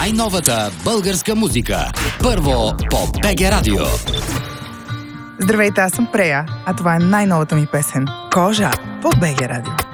най-новата българска музика. Първо по БГ Радио. Здравейте, аз съм Прея, а това е най-новата ми песен «Кожа» по БГ Радио.